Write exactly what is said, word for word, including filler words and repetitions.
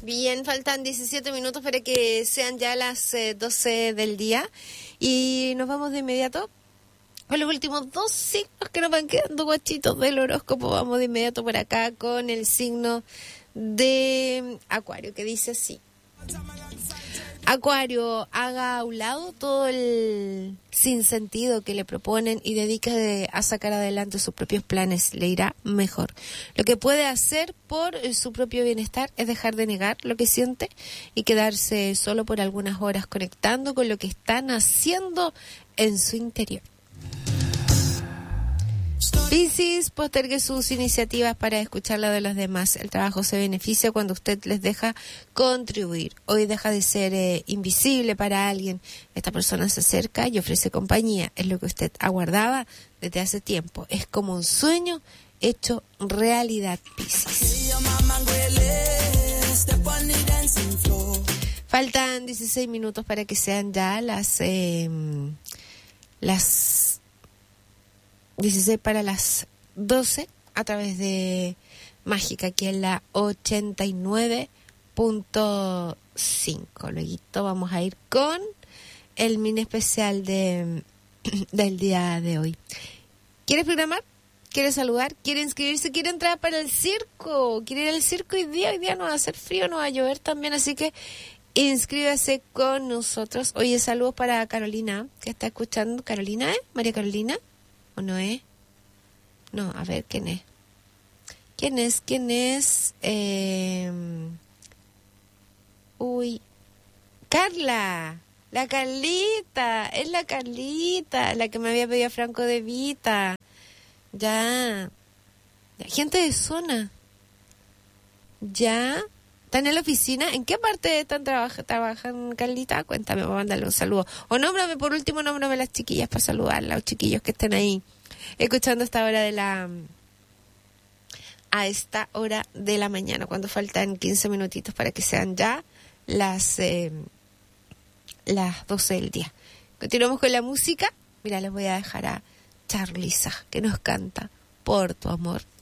Bien, faltan diecisiete minutos para que sean ya las eh, doce del día y nos vamos de inmediato con los últimos dos signos que nos van quedando guachitos del horóscopo. Vamos de inmediato por acá con el signo de Acuario, que dice así. Acuario, haga a un lado todo el sinsentido que le proponen y dedique a sacar adelante sus propios planes, le irá mejor. Lo que puede hacer por su propio bienestar es dejar de negar lo que siente y quedarse solo por algunas horas conectando con lo que están haciendo en su interior. Piscis, postergue sus iniciativas para escuchar la de los demás. El trabajo se beneficia cuando usted les deja contribuir. Hoy deja de ser eh, invisible para alguien. Esta persona se acerca y ofrece compañía. Es lo que usted aguardaba desde hace tiempo. Es como un sueño hecho realidad, Piscis. Faltan dieciséis minutos para que sean ya las... Eh, las... dieciséis para las doce a través de Mágica, aquí en la ochenta y nueve punto cinco. Luego vamos a ir con el mini especial de del día de hoy. ¿Quieres programar? ¿Quiere saludar? ¿Quiere inscribirse? ¿Quiere entrar para el circo? ¿Quiere ir al circo hoy día? Hoy día no va a hacer frío, no va a llover también, así que inscríbase con nosotros. Oye, saludos para Carolina, que está escuchando. ¿Carolina, eh? ¿María Carolina? ¿O no es? No, a ver, ¿quién es? ¿Quién es? ¿Quién es? Eh... Uy, Carla, la Carlita, es la Carlita, la que me había pedido Franco de Vita. Ya, ya. Gente de zona. Ya, ¿están en la oficina? ¿En qué parte están trabaja, trabajan, Carlita? Cuéntame, voy a mandarle un saludo. O nómbrame, por último, nómbrame a las chiquillas para saludarlas, los chiquillos que estén ahí escuchando a esta hora de la... a esta hora de la mañana, cuando faltan quince minutitos para que sean ya las, eh, las doce del día. Continuamos con la música. Mira, les voy a dejar a Charliza, que nos canta Por tu amor